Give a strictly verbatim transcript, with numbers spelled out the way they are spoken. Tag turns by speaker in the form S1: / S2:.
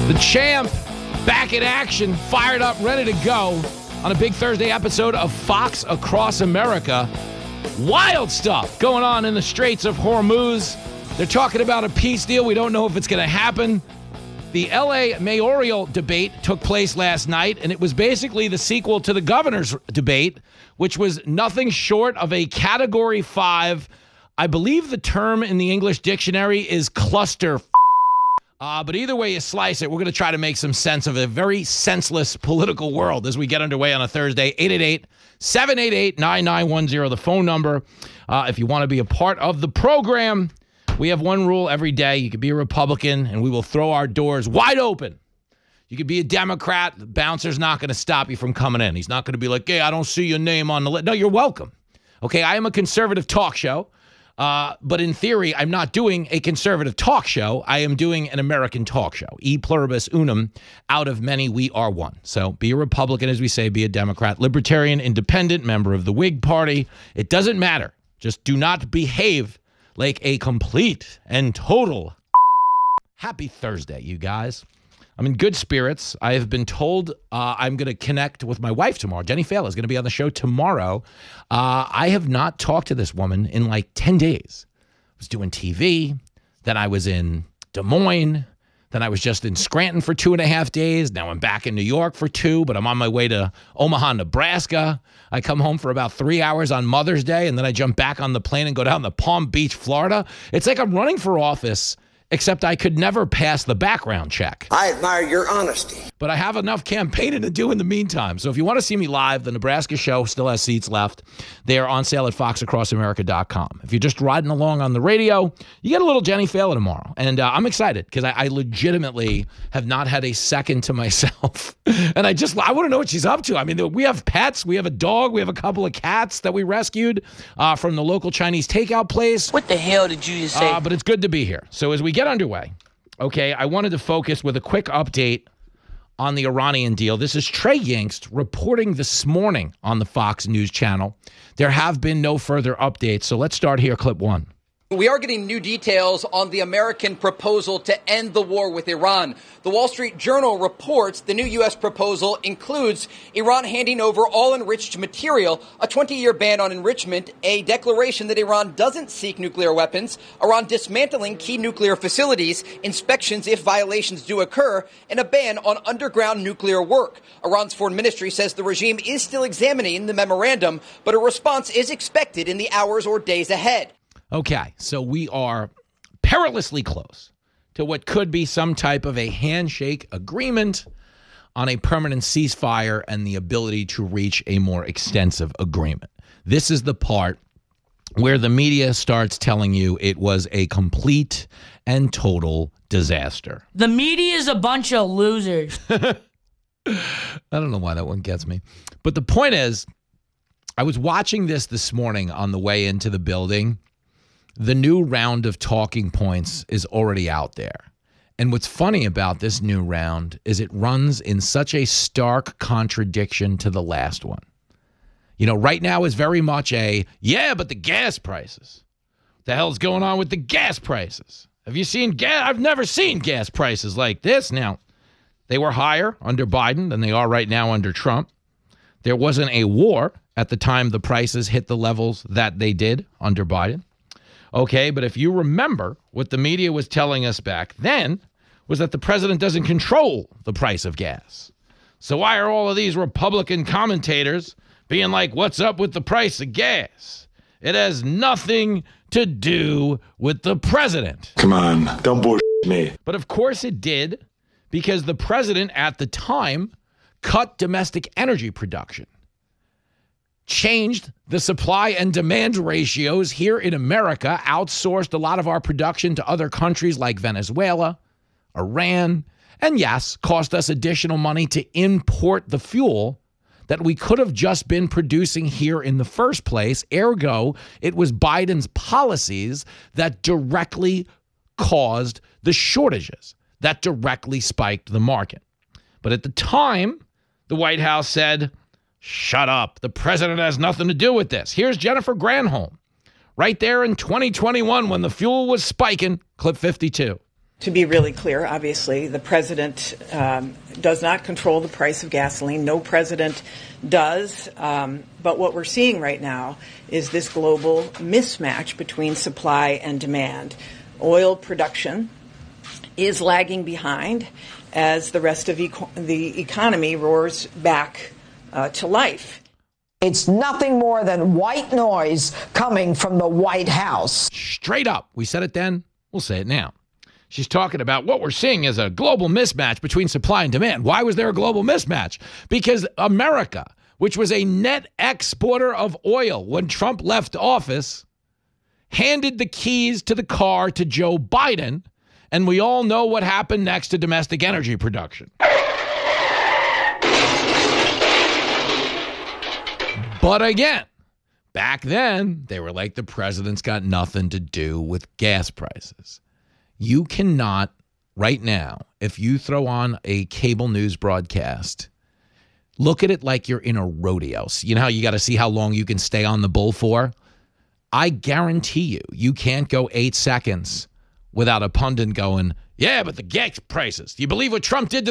S1: The champ, back in action, fired up, ready to go on a big Thursday episode of Fox Across America. Wild stuff going on in the Straits of Hormuz. They're talking about a peace deal. We don't know if it's going to happen. The L A mayoral debate took place last night, and it was basically the sequel to the governor's debate, which was nothing short of a Category five. I believe the term in the English dictionary is cluster. Uh, but either way you slice it, we're going to try to make some sense of a very senseless political world as we get underway on a Thursday. eight eight eight, seven eight eight, nine nine one zero, the phone number. Uh, if you want to be a part of the program, we have one rule every day. You can be a Republican, and we will throw our doors wide open. You could be a Democrat. The bouncer's not going to stop you from coming in. He's not going to be like, hey, I don't see your name on the list. No, you're welcome. Okay, I am a conservative talk show. Uh, but in theory, I'm not doing a conservative talk show. I am doing an American talk show. E pluribus unum, out of many, we are one. So be a Republican, as we say, be a Democrat, Libertarian, Independent, member of the Whig Party. It doesn't matter. Just do not behave like a complete and total. Happy Thursday, you guys. I'm in good spirits. I have been told uh, I'm going to connect with my wife tomorrow. Jenny Failer is going to be on the show tomorrow. Uh, I have not talked to this woman in like ten days. I was doing T V. Then I was in Des Moines. Then I was just in Scranton for two and a half days. Now I'm back in New York for two, but I'm on my way to Omaha, Nebraska. I come home for about three hours on Mother's Day, and then I jump back on the plane and go down to Palm Beach, Florida. It's like I'm running for office, except I could never pass the background check.
S2: I admire your honesty.
S1: But I have enough campaigning to do in the meantime. So if you want to see me live, the Nebraska show still has seats left. They are on sale at fox across america dot com. If you're just riding along on the radio, you get a little Jenny Failer tomorrow. And uh, I'm excited because I, I legitimately have not had a second to myself. And I just, I want to know what she's up to. I mean, we have pets. We have a dog. We have a couple of cats that we rescued uh, from the local Chinese takeout place.
S3: What the hell did you just say?
S1: Uh, but it's good to be here. So as we get underway, okay, I wanted to focus with a quick update on the Iranian deal. This is Trey Yingst reporting this morning on the Fox News channel. There have been no further updates, so let's start here, clip one.
S4: We are getting new details on the American proposal to end the war with Iran. The Wall Street Journal reports the new U S proposal includes Iran handing over all enriched material, a twenty-year ban on enrichment, a declaration that Iran doesn't seek nuclear weapons, Iran dismantling key nuclear facilities, inspections if violations do occur, and a ban on underground nuclear work. Iran's foreign ministry says the regime is still examining the memorandum, but a response is expected in the hours or days ahead.
S1: Okay, so we are perilously close to what could be some type of a handshake agreement on a permanent ceasefire and the ability to reach a more extensive agreement. This is the part where the media starts telling you it was a complete and total disaster.
S3: The media is a bunch of losers.
S1: I don't know why that one gets me. But the point is, I was watching this this morning on the way into the building. The new round of talking points is already out there. And what's funny about this new round is it runs in such a stark contradiction to the last one. You know, right now is very much a, yeah, but the gas prices. What the hell's going on with the gas prices? Have you seen gas? I've never seen gas prices like this. Now, they were higher under Biden than they are right now under Trump. There wasn't a war at the time the prices hit the levels that they did under Biden. Okay, but if you remember what the media was telling us back then was that the president doesn't control the price of gas. So why are all of these Republican commentators being like, what's up with the price of gas? It has nothing to do with the president.
S5: Come on, don't bullshit me.
S1: But of course it did, because the president at the time cut domestic energy production, changed the supply and demand ratios here in America, outsourced a lot of our production to other countries like Venezuela, Iran, and yes, cost us additional money to import the fuel that we could have just been producing here in the first place. Ergo, it was Biden's policies that directly caused the shortages, that directly spiked the market. But at the time, the White House said, shut up. The president has nothing to do with this. Here's Jennifer Granholm right there in twenty twenty-one when the fuel was spiking, clip fifty-two.
S2: To be really clear, obviously, the president um, does not control the price of gasoline. No president does. Um, but what we're seeing right now is this global mismatch between supply and demand. Oil production is lagging behind as the rest of eco- the economy roars back uh, to life.
S6: It's nothing more than white noise coming from the White House.
S1: Straight up. We said it then. We'll say it now. She's talking about what we're seeing is a global mismatch between supply and demand. Why was there a global mismatch? Because America, which was a net exporter of oil when Trump left office, handed the keys to the car to Joe Biden, and we all know what happened next to domestic energy production. But again, back then, they were like, the president's got nothing to do with gas prices. You cannot, right now, if you throw on a cable news broadcast, look at it like you're in a rodeo. So you know how you got to see how long you can stay on the bull for? I guarantee you, you can't go eight seconds without a pundit going, yeah, but the gas prices. Do you believe what Trump did to